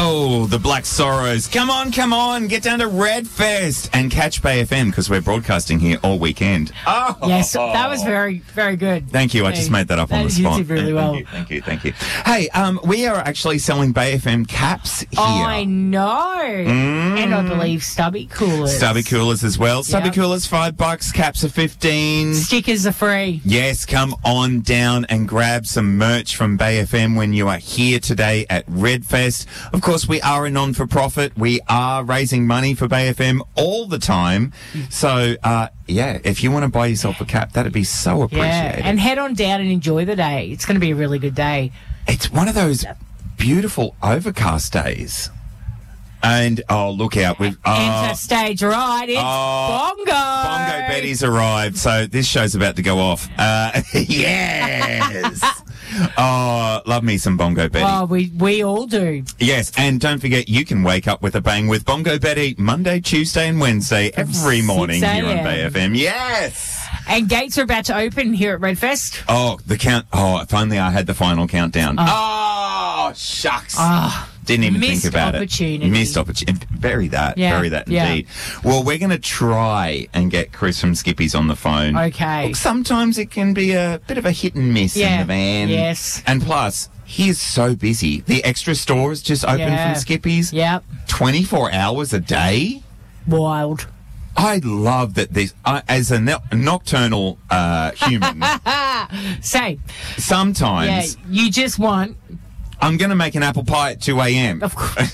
Oh, the Black Sorrows. Come on. Get down to Redfest and catch Bay FM because we're broadcasting here all weekend. Oh. Yes, that was very, very good. Thank you. I just made that up on the spot. You did really well. Thank you. Hey, we are actually selling Bay FM caps here. I know. And I believe stubby coolers. Stubby coolers as well. Stubby coolers, $5. Caps are 15. Stickers are free. Yes, come on down and grab some merch from Bay FM when you are here today at Redfest. Of course, we are a non-for-profit. We are raising money for Bay FM all the time. So, if you want to buy yourself a cap, that'd be so appreciated. Yeah, and head on down and enjoy the day. It's going to be a really good day. It's one of those beautiful overcast days. And, look out. Enter stage right. It's Bongo. Bongo Betty's arrived. So this show's about to go off. Yes. Love me some Bongo Betty. Oh, we all do. Yes, and don't forget, you can wake up with a bang with Bongo Betty Monday, Tuesday and Wednesday every morning here on Bay FM. Yes. And gates are about to open here at Redfest. Oh, the count. Oh, if only I had the final countdown. Oh, shucks. Didn't even think about it. Missed opportunity. Bury that indeed. Well, we're going to try and get Chris from Skippy's on the phone. Okay. Look, sometimes it can be a bit of a hit and miss in the van. Yes. And plus, he is so busy. The extra stores just opened from Skippy's. Yep. 24 hours a day. Wild. I love that this, as a nocturnal human. Same. Sometimes. Yeah, you just want... I'm going to make an apple pie at 2 a.m. Of course.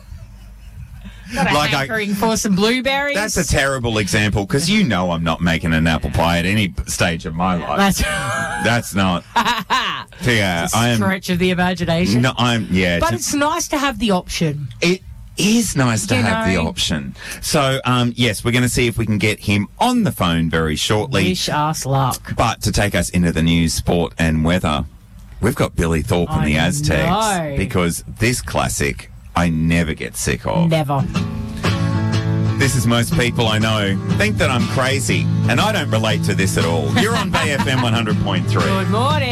Hankering for some blueberries. That's a terrible example because you know I'm not making an apple pie at any stage of my life. That's not. Yeah, it's a stretch of the imagination. No, but it's nice to have the option. It is nice to have the option. So, yes, we're going to see if we can get him on the phone very shortly. Wish us luck. But to take us into the news, sport and weather, we've got Billy Thorpe and the Aztecs because this classic I never get sick of. Never. This is most people I know think that I'm crazy, and I don't relate to this at all. You're on Bay FM 100.3. Good morning.